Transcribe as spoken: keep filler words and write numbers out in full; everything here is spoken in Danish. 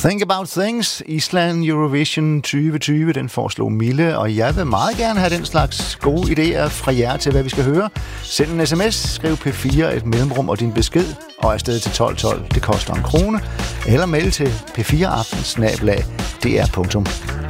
Think About Things, Island Eurovision tyve tyve, den foreslog Mille, og jeg vil meget gerne have den slags gode idéer fra jer til, hvad vi skal høre. Send en sms, skriv P fire, et mellemrum og din besked, og afsted til tolv tolv, det koster en krone, eller mail til p fire aften snabel-a d r punktum